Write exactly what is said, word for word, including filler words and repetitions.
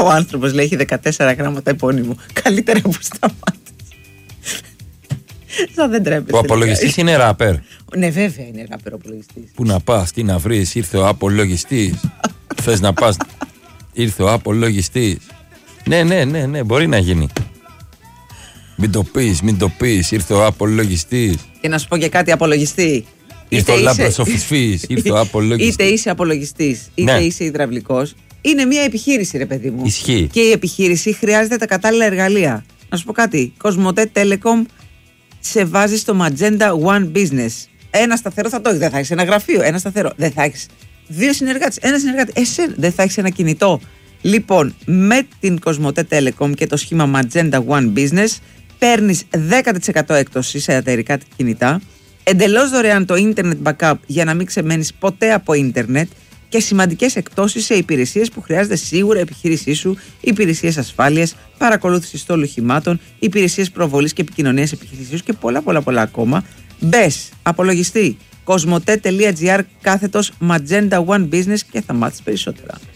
Ο άνθρωπος λέει έχει δεκατέσσερα γράμματα επώνυμου. Καλύτερα που σταμάτησε. Σαν δεν τρέπεστε. Ο απολογιστής είναι ράπερ. Ναι, βέβαια είναι ράπερ ο απολογιστής. Πού να πας, τι να βρεις, ήρθε ο απολογιστής. Θες να πας, ήρθε ο απολογιστής. Ναι, ναι, ναι, ναι, μπορεί να γίνει. Μην το πεις, μην το πεις, ήρθε ο απολογιστής. Και να σου πω και κάτι, απολογιστή. Ήρθε ο λάμπρος ο φυσφής, ήρθε ο απολογιστής. Είτε είσαι απολογιστής, είτε ναι. είσαι υδραυλικός. Είναι μια επιχείρηση, ρε παιδί μου. Ισχύει. Και η επιχείρηση χρειάζεται τα κατάλληλα εργαλεία. Να σου πω κάτι. Κοσμοτέ Telecom σε βάζει στο Magenta One Business. Ένα σταθερό θα το έχει. Δεν θα έχει ένα γραφείο. Ένα σταθερό. Δεν θα έχει δύο συνεργάτες. Ένα συνεργάτη. Εσένα. Δεν θα έχει ένα κινητό. Λοιπόν, με την Κοσμοτέ Telecom και το σχήμα Magenta One Business παίρνεις δέκα τοις εκατό έκπτωση σε εταιρικά κινητά. Εντελώς δωρεάν το Internet Backup για να μην ξεμένεις ποτέ από Ίντερνετ. Και σημαντικές εκπτώσεις σε υπηρεσίες που χρειάζεται σίγουρα η επιχείρησή σου, υπηρεσίες ασφάλειας, παρακολούθηση στόλου οχημάτων, υπηρεσίες προβολής και επικοινωνίας επιχειρησής και πολλά πολλά πολλά ακόμα. Μπες, απολογιστή, κοσμοτέ τελεία τζι άρ κάθετος Magenta One Business και θα μάθεις περισσότερα.